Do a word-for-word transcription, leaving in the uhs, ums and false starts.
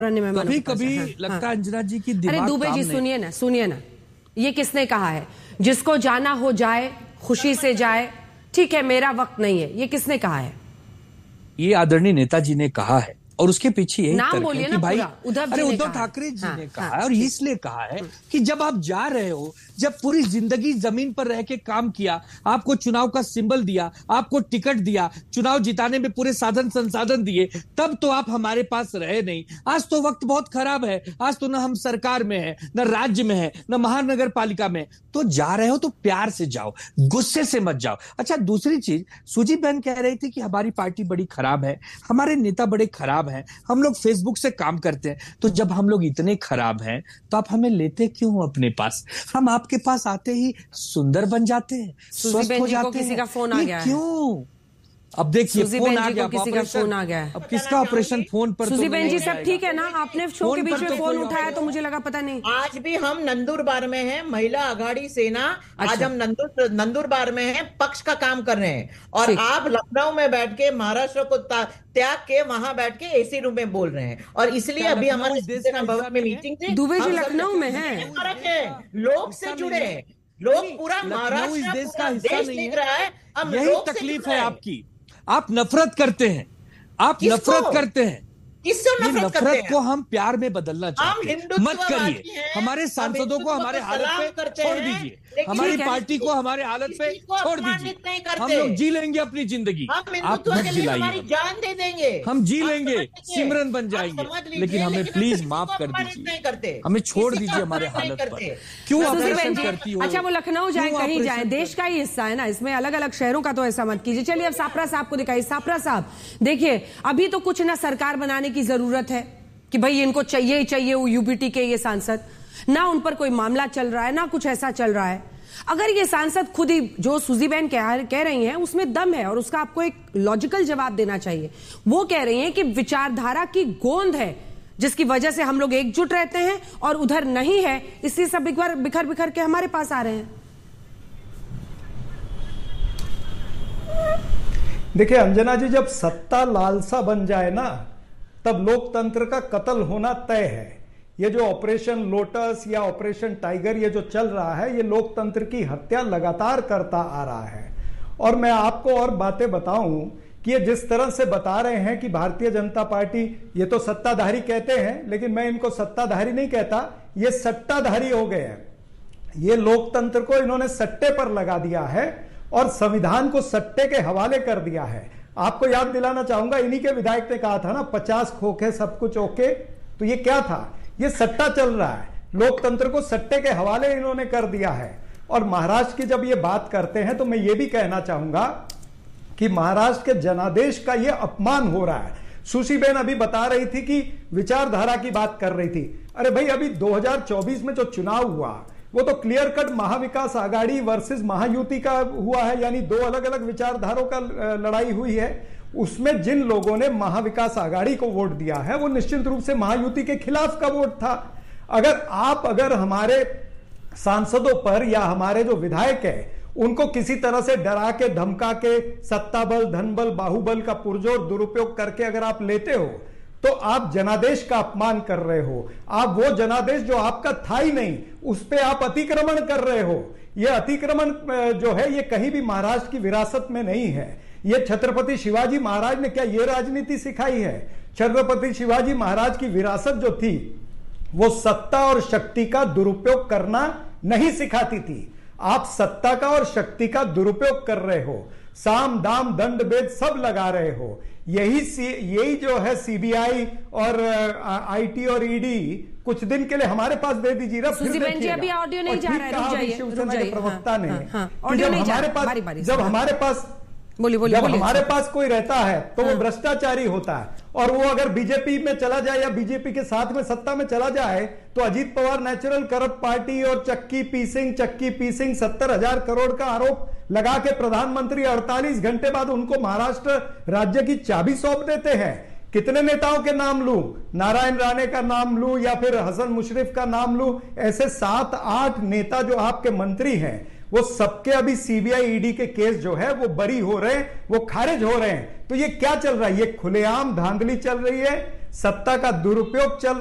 कभी कभी हाँ, लगता है अंजना जी की दिमाग। अरे दुबे जी सुनिए ना सुनिए ना, ये किसने कहा है जिसको जाना हो जाए, खुशी से जाए, ठीक है मेरा वक्त नहीं है, ये किसने कहा है? ये आदरणीय नेताजी ने कहा है और उसके पीछे यही नाम तर्क है कि भाई अरे उद्धव ठाकरे जी ने कहा है और इसलिए कहा है कि जब आप जा रहे हो, जब पूरी जिंदगी जमीन पर रह के काम किया, आपको चुनाव का सिंबल दिया, आपको टिकट दिया, चुनाव जिताने में पूरे साधन संसाधन दिए, तब तो आप हमारे पास रहे नहीं। आज तो वक्त बहुत खराब है, आज तो ना हम सरकार में है, न राज्य में है, न महानगर पालिका में। तो जा रहे हो तो प्यार से जाओ, गुस्से से मत जाओ। अच्छा, दूसरी चीज, सुजी बहन कह रही थी कि हमारी पार्टी बड़ी खराब है, हमारे नेता बड़े खराब हैं, हम लोग फेसबुक से काम करते हैं। तो जब हम लोग इतने खराब हैं तो आप हमें लेते क्यों अपने पास? हम आपके पास आते ही सुंदर बन जाते हैं, स्वस्थ हो जाते हैं। किसी का फोन आ गया है क्यों? अब देखिए फोन आ गया, किसी का फोन आ गया है। अब किसका ऑपरेशन फोन पर? सुजी बहन जी सब ठीक है ना? आपने शो के बीच में फोन उठाया तो मुझे लगा पता नहीं। आज भी हम नंदुरबार में हैं, महिला आघाड़ी सेना। अच्छा। आज हम नंदुर नंदुरबार में हैं, पक्ष का काम कर रहे हैं, और आप लखनऊ में बैठ के महाराष्ट्र को त्याग के वहां बैठ के एसी रूम में बोल रहे हैं। और इसलिए अभी हमारे भवन में मीटिंग थी। दुबे जी लखनऊ में है, लोग से जुड़े हैं, लोग पूरा महाराष्ट्र इस देश का हिस्सा नहीं है। यही तकलीफ है आपकी। आप नफरत करते हैं, आप नफरत करते हैं। किससे नफरत, नफरत करते हैं? को हम प्यार में बदलना चाहते हैं। मत करिए, हमारे सांसदों को हमारे हालत पे छोड़ दीजिए, हमारी पार्टी को हमारे हालत पे छोड़ दीजिए। हम लोग जी लेंगे अपनी जिंदगी, आप मत जिलाइए। जान दे देंगे, हम जी लेंगे, सिमरन बन जाएंगे, लेकिन हमें प्लीज माफ कर दीजिए, हमें छोड़ दीजिए हमारे हालत पर। क्यों ऑपरेशन करती हो? अच्छा, वो लखनऊ जाए कहीं जाए, देश का ही हिस्सा है ना, इसमें अलग अलग शहरों का तो ऐसा मत कीजिए। चलिए अब सापरा साहब को दिखाइए। सापरा साहब देखिए, अभी तो कुछ ना सरकार बनाने की जरूरत है कि भाई इनको चाहिए ही चाहिए वो यूपीटी के ये सांसद, ना उन पर कोई मामला चल रहा है, ना कुछ ऐसा चल रहा है। अगर ये सांसद खुद ही जो सुजी बहन कह, कह रही हैं उसमें दम है और उसका आपको एक लॉजिकल जवाब देना चाहिए। वो कह रही हैं कि विचारधारा की गोंद है जिसकी वजह से हम लोग एकजुट रहते हैं और उधर नहीं है, इसलिए सब एक बार बिखर बिखर के हमारे पास आ रहे हैं। देखिए अंजना जी, जब सत्ता लालसा बन जाए ना, तब लोकतंत्र का कत्ल होना तय है। ये जो ऑपरेशन लोटस या ऑपरेशन टाइगर ये जो चल रहा है, ये लोकतंत्र की हत्या लगातार करता आ रहा है। और मैं आपको और बातें बताऊं कि ये जिस तरह से बता रहे हैं कि भारतीय जनता पार्टी, ये तो सत्ताधारी कहते हैं, लेकिन मैं इनको सत्ताधारी नहीं कहता, ये सट्टाधारी हो गए हैं। ये लोकतंत्र को इन्होंने सट्टे पर लगा दिया है और संविधान को सट्टे के हवाले कर दिया है। आपको याद दिलाना चाहूंगा, इन्हीं के विधायक ने कहा था ना, पचास खोखे सब कुछ ओके। तो ये क्या था? ये सट्टा चल रहा है, लोकतंत्र को सट्टे के हवाले इन्होंने कर दिया है। और महाराष्ट्र की जब ये बात करते हैं तो मैं ये भी कहना चाहूंगा कि महाराष्ट्र के जनादेश का ये अपमान हो रहा है। सुशी बहन अभी बता रही थी कि विचारधारा की बात कर रही थी। अरे भाई, अभी दो हज़ार चौबीस में जो चुनाव हुआ वो तो clear cut Mahavikas Aghadi versus Mahayuti का हुआ है, यानी दो अलग अलग विचारधारों का लड़ाई हुई है। उसमें जिन लोगों ने महाविकास आघाड़ी को वोट दिया है वो निश्चित रूप से महायुति के खिलाफ का वोट था। अगर आप अगर हमारे सांसदों पर या हमारे जो विधायक है उनको किसी तरह से डरा के धमका के सत्ता बल, धन बल, बाहुबल का पुरजोर दुरुपयोग करके अगर आप लेते हो तो आप जनादेश का अपमान कर रहे हो। आप वो जनादेश जो आपका था ही नहीं, उस पे आप अतिक्रमण कर रहे हो। ये अतिक्रमण जो है ये कहीं भी महाराष्ट्र की विरासत में नहीं है। ये छत्रपति शिवाजी महाराज ने क्या ये राजनीति सिखाई है? छत्रपति शिवाजी महाराज की विरासत जो थी वो सत्ता और शक्ति का दुरुपयोग करना नहीं सिखाती थी। आप सत्ता का और शक्ति का दुरुपयोग कर रहे हो, साम दाम दंड भेद सब लगा रहे हो। यही यही जो है सीबीआई और आईटी और ईडी कुछ दिन के लिए हमारे पास दे दीजिए ना, फिर देखिएगा। अभी ऑडियो नहीं जा रहा है, रुक जाइए, शिवसेना के प्रवक्ता ने हाँ, हाँ, ऑडियो नहीं जा रहा, बारी बारी जब हमारे पास बोली, बोली, जब बोली, हमारे पास कोई रहता है तो हाँ। वो भ्रष्टाचारी होता है, और वो अगर बीजेपी में चला जाए या बीजेपी के साथ में सत्ता में चला जाए तो Ajit Pawar natural corrupt party और चक्की पीसिंग चक्की पीसिंग सत्तर हजार करोड़ का आरोप लगा के प्रधानमंत्री अड़तालीस घंटे बाद उनको महाराष्ट्र राज्य की चाबी सौंप देते हैं। कितने नेताओं के नाम लूं? नारायण राणे का नाम लूं या फिर हसन मुशर्रफ का नाम लूं? ऐसे सात आठ नेता जो आपके मंत्री हैं वो सबके अभी सीबीआई ईडी के केस जो है वो बरी हो रहे हैं, वो खारिज हो रहे हैं। तो ये क्या चल रहा है? ये खुलेआम धांधली चल रही है। सत्ता का दुरुपयोग चल